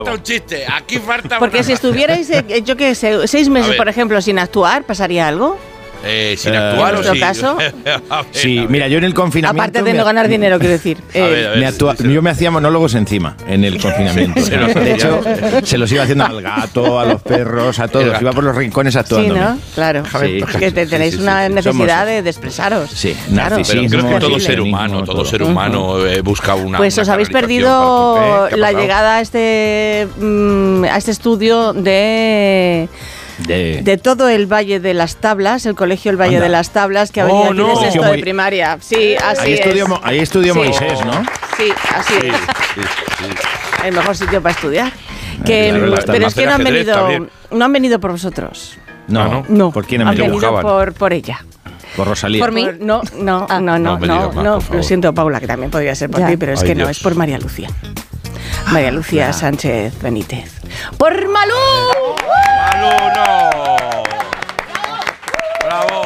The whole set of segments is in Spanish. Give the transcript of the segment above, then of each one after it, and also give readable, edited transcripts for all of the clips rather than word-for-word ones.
Un chiste, aquí falta. Porque si estuvierais, yo qué sé, 6 meses, por ejemplo, sin actuar, ¿pasaría algo? Sin actuar o en sí. caso. Sí, mira, yo en el confinamiento. Aparte de no ganar dinero, quiero decir. Yo me hacía monólogos encima, en el confinamiento. De hecho, se los iba haciendo al gato, a los perros, a todos. Iba por los rincones actuando. Sí, ¿no? Claro. Sí. Porque tenéis una necesidad de expresaros. Sí, claro. narcisismo. Pero creo que todo feminismo, ser humano busca una. Pues os habéis perdido la llegada a este estudio de todo el Valle de las Tablas, el colegio El Valle de las Tablas, que ha venido aquí de sexto de primaria. Sí, así es. Ahí estudió Moisés, ¿no? Sí, así es. Sí. El mejor sitio para estudiar. Claro, Pero es que no han venido por vosotros. No. ¿Por quién han venido? Por ella. Por Rosalía. ¿Por mí? No, lo siento, Paula, que también podría ser por ti, pero es que no, es por María Lucía. María Lucía Sánchez Benítez. ¡Por Malú! ¡Malú, no! ¡Bravo!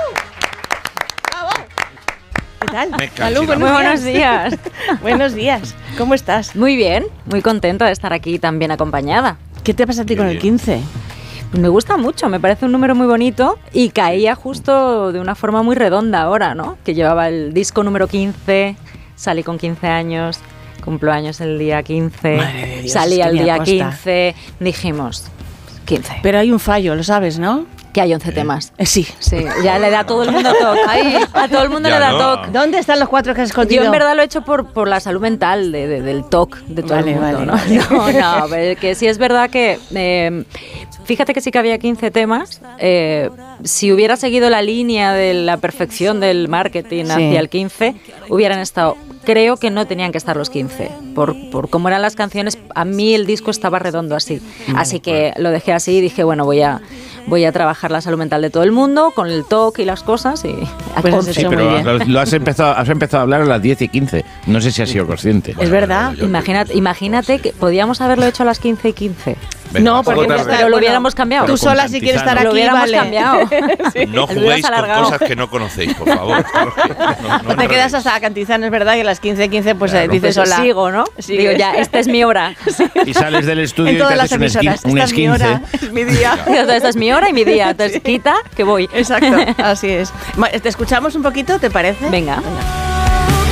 ¿Qué tal? Malú, muy buenos días. Buenos días. ¿Cómo estás? Muy bien, muy contenta de estar aquí tan bien acompañada. ¿Qué te pasa a ti con el 15? Me gusta mucho, me parece un número muy bonito y caía justo de una forma muy redonda ahora, ¿no? Que llevaba el disco número 15, salí con 15 años, cumplo años el día 15, Madre de Dios, salí al día aposta. 15, dijimos 15. Pero hay un fallo, lo sabes, ¿no? Que hay 11 temas. Sí. Sí, ya le da a todo el mundo toque. A todo el mundo Ya le da no. toque. ¿Dónde están los 4 que has escondido? Yo en verdad lo he hecho por la salud mental del TOC de todo el mundo, ¿no? Vale. No, pero que sí es verdad que fíjate que sí que había 15 temas. Si hubiera seguido la línea de la perfección del marketing hacia el 15, hubieran estado. Creo que no tenían que estar los 15. Por cómo eran las canciones, a mí el disco estaba redondo así. Así que lo dejé así y dije, bueno, voy a trabajar la salud mental de todo el mundo con el TOC y las cosas y Pues has hecho muy bien. Pero has empezado a hablar a las 10 y 15. No sé si has sido consciente. Es verdad. Imagínate que podíamos haberlo hecho a las 15 y 15. Venga, No, porque tarde. Pero lo hubiéramos cambiado. Tú sola si quieres estar Lo aquí, hubiéramos vale. cambiado. No El juguéis hubieras con alargado. cosas que no conocéis, por favor. No Te quedas hasta Cantizano, es verdad, y a las 15:15 pues Claro. dices Pues hola. sigo, ¿no? Sigue. Digo, ya, esta es mi hora. Y sales del estudio En y te todas las haces emisoras. un Esta es mi esquince. hora, es mi día. Esta es mi hora y mi día. Entonces, quita que voy. Exacto, así es. Te escuchamos un poquito, ¿te parece? Venga.